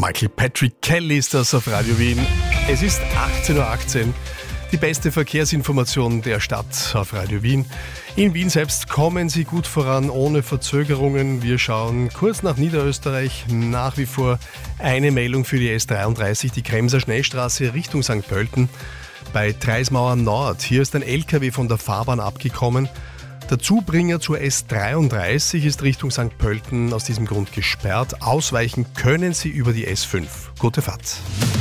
Michael Patrick Kelly ist das auf Radio Wien. Es ist 18:18 Uhr. Die beste Verkehrsinformation der Stadt auf Radio Wien. In Wien selbst kommen Sie gut voran, ohne Verzögerungen. Wir schauen kurz nach Niederösterreich. Nach wie vor eine Meldung für die S33, die Kremser Schnellstraße Richtung St. Pölten. Bei Treismauer Nord, hier ist ein LKW von der Fahrbahn abgekommen. Der Zubringer zur S33 ist Richtung St. Pölten aus diesem Grund gesperrt. Ausweichen können Sie über die S5. Gute Fahrt.